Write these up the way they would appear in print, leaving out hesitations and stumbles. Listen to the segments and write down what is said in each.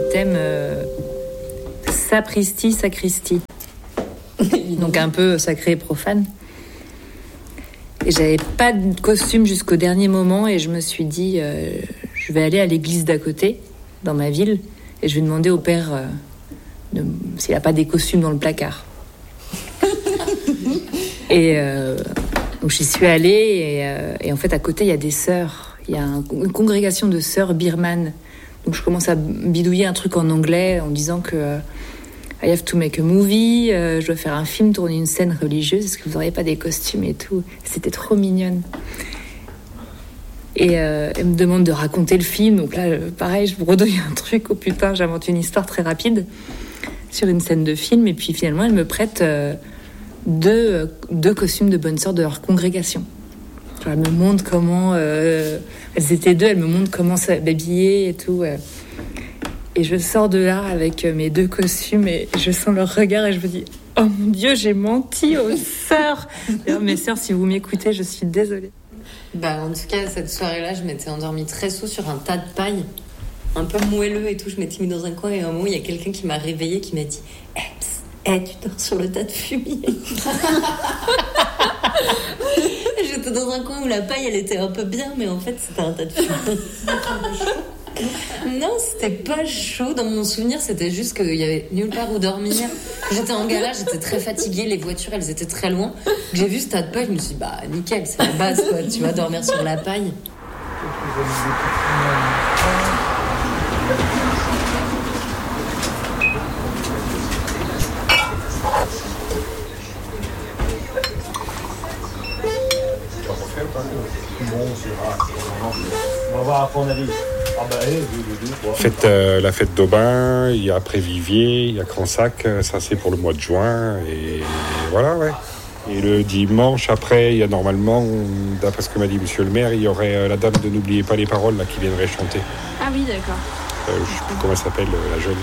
thème sapristi, sacristie. Donc un peu sacré et profane. Et j'avais pas de costume jusqu'au dernier moment et je me suis dit je vais aller à l'église d'à côté, dans ma ville, et je vais demander au père s'il n'a pas des costumes dans le placard. Et donc j'y suis allée et en fait à côté il y a des sœurs, il y a une congrégation de sœurs birmanes. Donc je commence à bidouiller un truc en anglais en disant que I have to make a movie, je dois faire un film, tourner une scène religieuse, est-ce que vous n'auriez pas des costumes et tout. C'était trop mignonne. Et elle me demande de raconter le film, donc là pareil je bredouille un truc, oh putain j'invente une histoire très rapide sur une scène de film et puis finalement elle me prête deux costumes de bonne sœur de leur congrégation. Genre, elle me montre comment elles étaient deux, elle me montre comment s'habiller et tout. Et je sors de là avec mes deux costumes et je sens leur regard et je me dis oh mon Dieu, j'ai menti aux sœurs. D'ailleurs, mes sœurs, si vous m'écoutez, je suis désolée. En tout cas, cette soirée-là, je m'étais endormie très sous sur un tas de paille, un peu moelleux et tout. Je m'étais mis dans un coin et à un moment, il y a quelqu'un qui m'a réveillée, qui m'a dit tu dors sur le tas de fumier. J'étais dans un coin où la paille, elle était un peu bien, mais en fait, c'était un tas de fumier. Non, c'était pas chaud. Dans mon souvenir, c'était juste qu'il y avait nulle part où dormir. J'étais en galère, j'étais très fatiguée. Les voitures, elles étaient très loin. J'ai vu ce tas de paille, je me suis dit, nickel, c'est la base, quoi. Tu vas dormir sur la paille. On va voir à ton avis. La fête d'Aubin, il y a Après-Vivier, il y a Cransac, ça c'est pour le mois de juin, et voilà, ouais. Et le dimanche, après, il y a normalement, d'après ce que m'a dit monsieur le maire, il y aurait la dame de N'oubliez pas les paroles, là, qui viendrait chanter. Ah oui, d'accord. Je sais plus comment elle s'appelle, la jeune,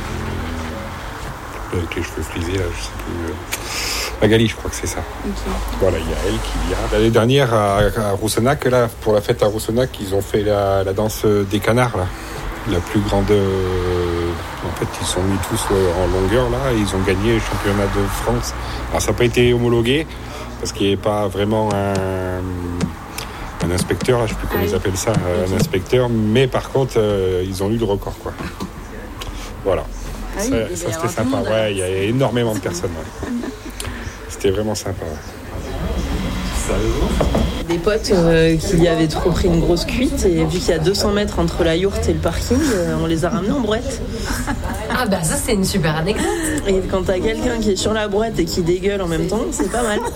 avec les cheveux frisés, là, je sais plus... Magali, je crois que c'est ça. Okay. Voilà, il y a elle qui vient. L'année dernière, à Roussenac, là, pour la fête à Roussenac, ils ont fait la danse des canards, là. La plus grande... En fait, ils sont mis tous en longueur, là, et ils ont gagné le championnat de France. Alors, ça n'a pas été homologué, parce qu'il n'y avait pas vraiment un inspecteur, là, je ne sais plus comment ils appellent ça, un inspecteur, mais par contre, ils ont eu le record, quoi. Voilà. Ah oui, ça c'était sympa, ouais, il y a énormément de personnes, ouais. C'était vraiment sympa. Des potes qui avaient trop pris une grosse cuite et vu qu'il y a 200 mètres entre la yourte et le parking, on les a ramenés en brouette. Ah ça c'est une super anecdote. Et quand t'as quelqu'un qui est sur la brouette et qui dégueule en même temps, c'est pas mal.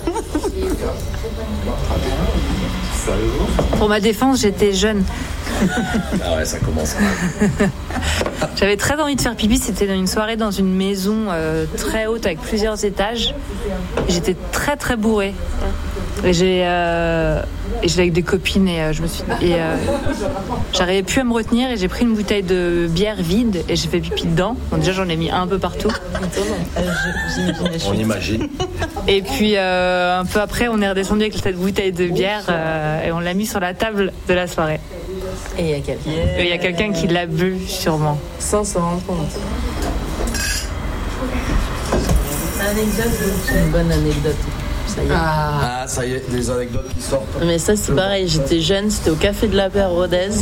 Pour ma défense, j'étais jeune. Ah ouais, ça commence mal. J'avais très envie de faire pipi, c'était dans une soirée dans une maison très haute avec plusieurs étages. J'étais très très bourrée. Et j'étais avec des copines et j'arrivais plus à me retenir et j'ai pris une bouteille de bière vide et j'ai fait pipi dedans. Bon, déjà j'en ai mis un peu partout. On imagine. Et puis un peu après on est redescendu avec cette bouteille de bière et on l'a mis sur la table de la soirée. Et il y a quelqu'un qui l'a bu sûrement. Sans s'en rendre compte. C'est une bonne anecdote. Ça y est. Ah, ça y est, les anecdotes qui sortent. Mais ça, c'est pareil. J'étais jeune, c'était au Café de la Paix à Rodez.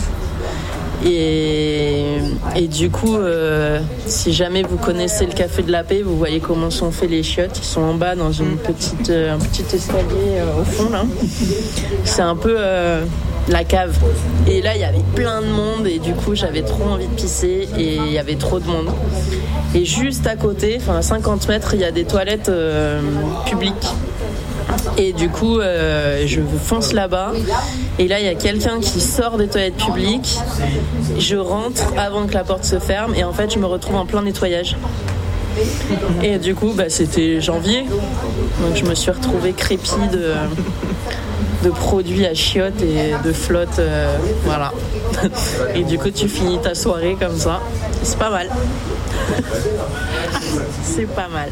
Et du coup, si jamais vous connaissez le Café de la Paix, vous voyez comment sont faits les chiottes. Ils sont en bas dans un petit escalier au fond, là. C'est un peu la cave. Et là, il y avait plein de monde et du coup, j'avais trop envie de pisser et il y avait trop de monde. Et juste à côté, à 50 mètres, il y a des toilettes publiques. Et du coup, je fonce là-bas. Et là, il y a quelqu'un qui sort des toilettes publiques. Je rentre avant que la porte se ferme. Et en fait, je me retrouve en plein nettoyage. Et du coup, c'était janvier. Donc, je me suis retrouvée crépie de produits à chiottes et de flotte. Voilà. Et du coup, tu finis ta soirée comme ça. C'est pas mal. C'est pas mal.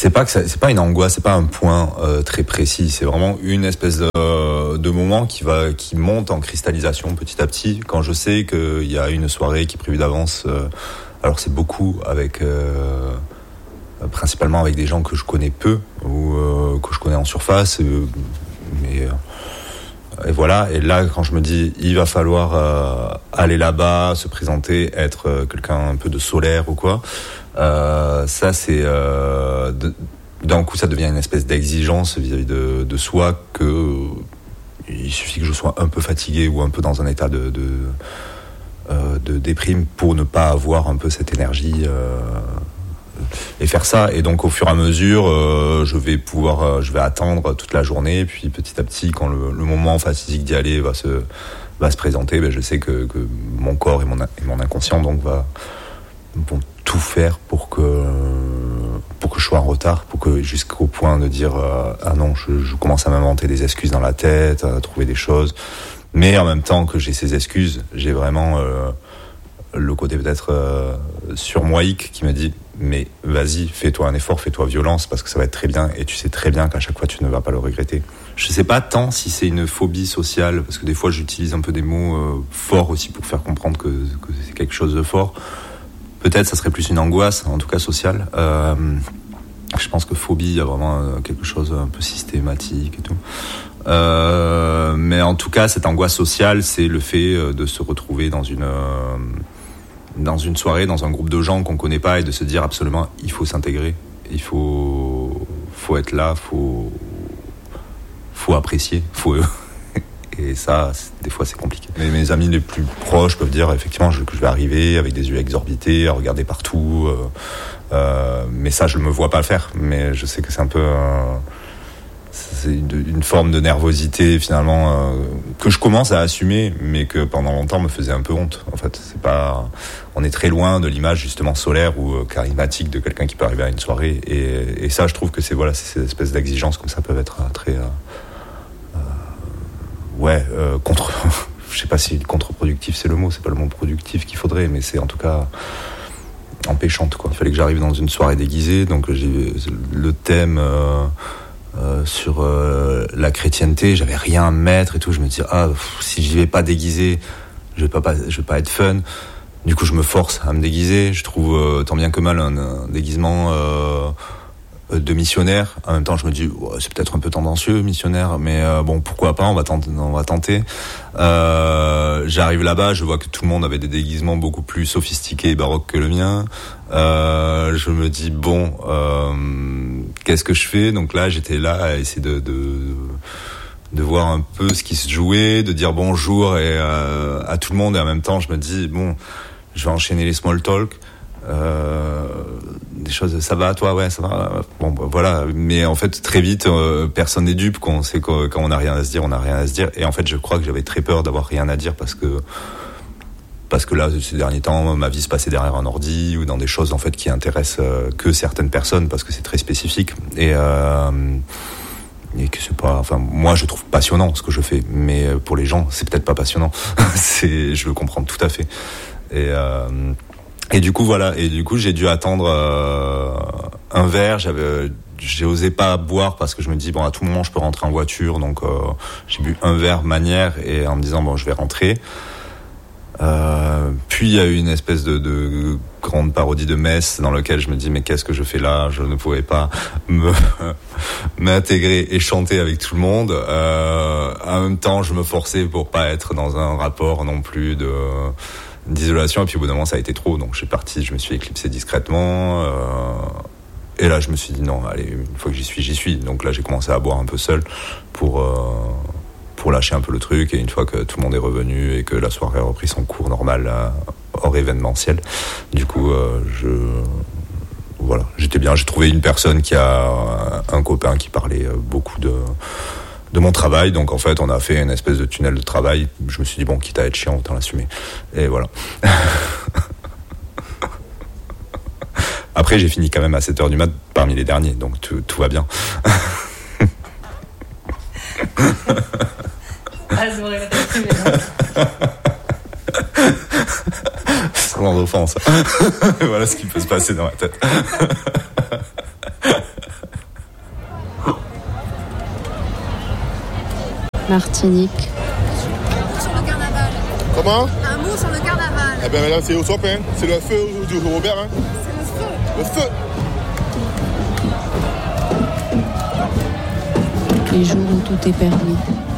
c'est pas une angoisse, c'est pas un point très précis, c'est vraiment une espèce de moment qui monte en cristallisation petit à petit. Quand je sais qu'il y a une soirée qui est prévue d'avance, alors c'est beaucoup avec principalement avec des gens que je connais peu ou que je connais en surface, mais et voilà. Et là, quand je me dis il va falloir aller là-bas, se présenter, être quelqu'un un peu de solaire ou quoi, ça c'est d'un coup ça devient une espèce d'exigence vis-à-vis de soi, que il suffit que je sois un peu fatigué ou un peu dans un état de déprime pour ne pas avoir un peu cette énergie et faire ça. Et donc au fur et à mesure je vais attendre toute la journée, puis petit à petit quand le moment fatidique d'y aller va se présenter, je sais que mon corps et mon inconscient donc vont tout faire pour que je sois en retard, pour que jusqu'au point de dire ah non, je commence à m'inventer des excuses dans la tête, à trouver des choses, mais en même temps que j'ai ces excuses, j'ai vraiment le côté peut-être surmoïque qui me dit mais vas-y, fais-toi un effort, fais-toi violence, parce que ça va être très bien, et tu sais très bien qu'à chaque fois tu ne vas pas le regretter. Je sais pas tant si c'est une phobie sociale, parce que des fois j'utilise un peu des mots forts aussi pour faire comprendre que c'est quelque chose de fort. Peut-être ça serait plus une angoisse, en tout cas sociale. Je pense que phobie, il y a vraiment quelque chose un peu systématique et tout. Mais en tout cas, cette angoisse sociale, c'est le fait de se retrouver dans une soirée, dans un groupe de gens qu'on connaît pas, et de se dire absolument, il faut s'intégrer, il faut être là, faut apprécier, et ça, des fois, c'est compliqué. Mais mes amis les plus proches peuvent dire effectivement que je vais arriver avec des yeux exorbités, à regarder partout. Mais ça, je ne me vois pas le faire. Mais je sais que c'est un peu c'est une forme de nervosité finalement que je commence à assumer, mais que pendant longtemps me faisait un peu honte. En fait, on est très loin de l'image justement solaire ou charismatique de quelqu'un qui peut arriver à une soirée. Et ça, je trouve que c'est ces espèces d'exigences comme ça peuvent être très je sais pas si contre-productif c'est le mot, c'est pas le mot productif qu'il faudrait, mais c'est en tout cas empêchante, quoi. Il fallait que j'arrive dans une soirée déguisée, donc j'ai le thème sur la chrétienté, j'avais rien à mettre et tout, je me dis si j'y vais pas déguisé, je vais pas être fun. Du coup je me force à me déguiser, je trouve tant bien que mal un déguisement de missionnaire. En même temps, je me dis, c'est peut-être un peu tendancieux, missionnaire, mais bon, pourquoi pas, on va tenter. J'arrive là-bas, je vois que tout le monde avait des déguisements beaucoup plus sophistiqués et baroques que le mien. Je me dis, bon, qu'est-ce que je fais? Donc là, j'étais là à essayer de voir un peu ce qui se jouait, de dire bonjour à tout le monde, et en même temps, je me dis, bon, je vais enchaîner les small talk. Des choses, ça va toi, ouais, ça va, bon, voilà. Mais en fait, très vite, personne n'est dupe, qu'on sait que quand on n'a rien à se dire, on n'a rien à se dire. Et en fait, je crois que j'avais très peur d'avoir rien à dire parce que là, ces derniers temps, ma vie se passait derrière un ordi ou dans des choses en fait qui intéressent que certaines personnes parce que c'est très spécifique et que c'est pas, enfin, moi je trouve passionnant ce que je fais, mais pour les gens, c'est peut-être pas passionnant. Je le comprends tout à fait. Et du coup voilà, j'ai dû attendre un verre. J'ai osé pas boire parce que je me dis bon, à tout moment je peux rentrer en voiture, donc j'ai bu un verre manière et en me disant bon, je vais rentrer. Puis il y a eu une espèce de grande parodie de messe dans laquelle je me dis mais qu'est-ce que je fais là? Je ne pouvais pas m'intégrer et chanter avec tout le monde. En même temps, je me forçais pour pas être dans un rapport non plus d'isolation, et puis au bout d'un moment ça a été trop, donc je me suis éclipsé discrètement, et là je me suis dit non, allez, une fois que j'y suis, donc là j'ai commencé à boire un peu seul pour lâcher un peu le truc, et une fois que tout le monde est revenu et que la soirée a repris son cours normal hors événementiel, du coup voilà, j'étais bien, j'ai trouvé une personne qui a un copain qui parlait beaucoup de mon travail, donc en fait on a fait une espèce de tunnel de travail. Je me suis dit bon, quitte à être chiant, autant l'assumer, et voilà. Après j'ai fini quand même à 7h du mat parmi les derniers, donc tout va bien. Sans offense. Voilà ce qui peut se passer dans ma tête. Martinique. Sur le carnaval. Comment? Un mot sur le carnaval. Eh bien là c'est au top, hein. C'est le feu du Robert. Hein. C'est le feu. Le feu. Les jours où tout est permis.